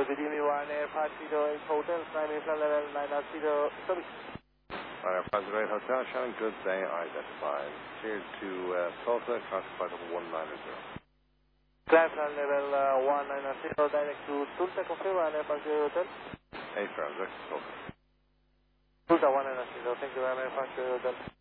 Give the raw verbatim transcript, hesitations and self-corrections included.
Good evening, Ryanair five zero eight Hotel, climbing flight level nine zero service. Ryanair five zero eight Hotel, showing goods they are identified. Cleared to uh, Tulsa, classified of one nine zero. Climb flight level uh, one nine zero, direct to Tulsa, confirm Ryanair five zero eight Hotel. Hey, firm, direct to Tulsa. Tulsa one nine zero, thank you, Ryanair five zero eight Hotel.